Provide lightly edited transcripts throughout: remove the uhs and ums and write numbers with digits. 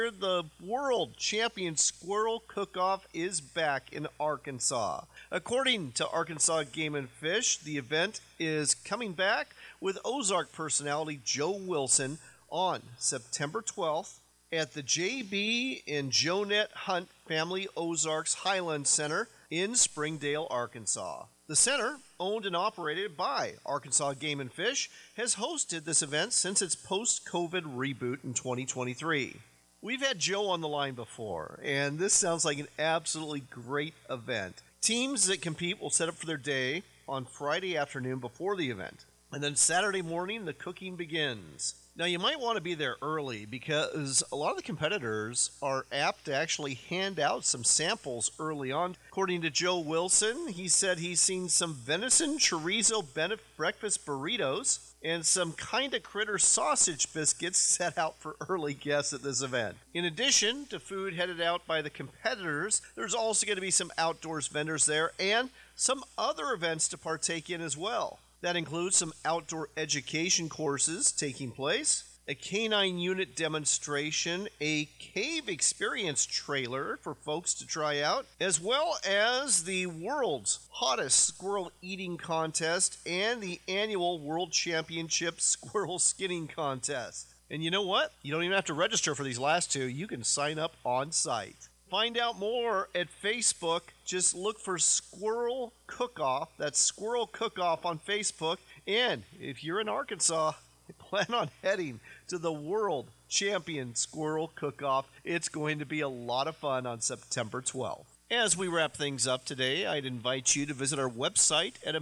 The World Champion Squirrel Cook-Off is back in Arkansas. According to Arkansas Game and Fish, the event is coming back with Ozark personality Joe Wilson on September 12th at the J.B. and Jonette Hunt Family Ozarks Highland Center in Springdale, Arkansas. The center, owned and operated by Arkansas Game and Fish, has hosted this event since its post-COVID reboot in 2023. We've had Joe on the line before, and this sounds like an absolutely great event. Teams that compete will set up for their day on Friday afternoon before the event, and then Saturday morning the cooking begins. Now, you might want to be there early because a lot of the competitors are apt to actually hand out some samples early on. According to Joe Wilson, he said he's seen some venison chorizo breakfast burritos and some kinda critter sausage biscuits set out for early guests at this event. In addition to food headed out by the competitors, there's also going to be some outdoors vendors there and some other events to partake in as well. That includes some outdoor education courses taking place, a canine unit demonstration, a cave experience trailer for folks to try out, as well as the world's hottest squirrel eating contest and the annual World Championship Squirrel Skinning Contest. And you know what? You don't even have to register for these last two. You can sign up on site. Find out more at Facebook. Just look for Squirrel Cook-Off. That's Squirrel Cook-Off on Facebook. And if you're in Arkansas, plan on heading to the World Champion Squirrel Cook-Off. It's going to be a lot of fun on September 12th. As we wrap things up today, I'd invite you to visit our website at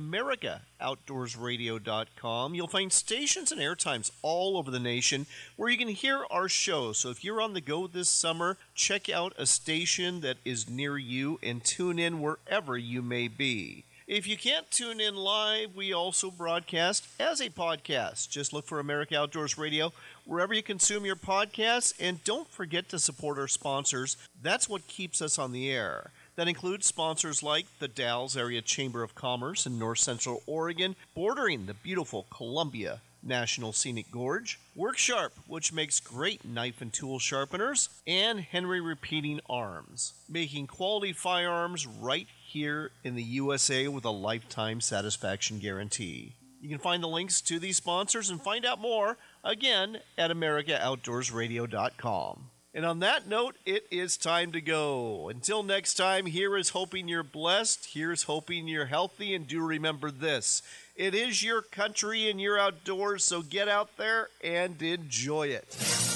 AmericaOutdoorsRadio.com. You'll find stations and airtimes all over the nation where you can hear our show. So if you're on the go this summer, check out a station that is near you and tune in wherever you may be. If you can't tune in live, we also broadcast as a podcast. Just look for America Outdoors Radio wherever you consume your podcasts, and don't forget to support our sponsors. That's what keeps us on the air. That includes sponsors like the Dalles Area Chamber of Commerce in North Central Oregon, bordering the beautiful Columbia National Scenic Gorge, WorkSharp, which makes great knife and tool sharpeners, and Henry Repeating Arms, making quality firearms right here in the USA with a lifetime satisfaction guarantee. You can find the links to these sponsors and find out more, again, at AmericaOutdoorsRadio.com. And on that note, it is time to go. Until next time, here is hoping you're blessed. Here's hoping you're healthy. And do remember this. It is your country and you're outdoors, so get out there and enjoy it.